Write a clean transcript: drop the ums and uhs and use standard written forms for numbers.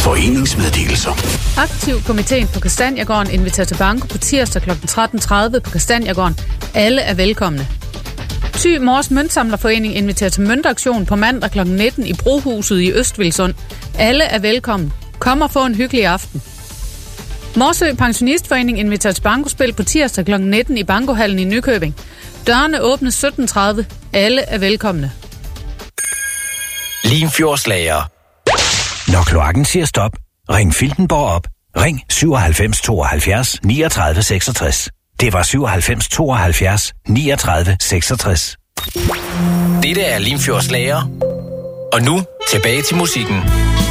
Foreningsmeddelelser. Aktiv komiteen på Kastanjegården inviterer til banko på tirsdag kl. 13.30 på Kastanjegården. Alle er velkomne. Thy Mors Møntsamlerforening inviterer til møntaktion på mandag kl. 19 i Brohuset i Østvilsund. Alle er velkomne. Kom og få en hyggelig aften. Morsø Pensionistforening inviterer til bankospil på tirsdag kl. 19 i Bankohallen i Nykøbing. Dørene åbnes 17.30. Alle er velkomne. Limfjordslager. Når kloakken siger stop, ring Filtenborg op. Ring 97 72 39 66. Det var 97 72 39 66. Dette er Limfjordslager. Og nu tilbage til musikken.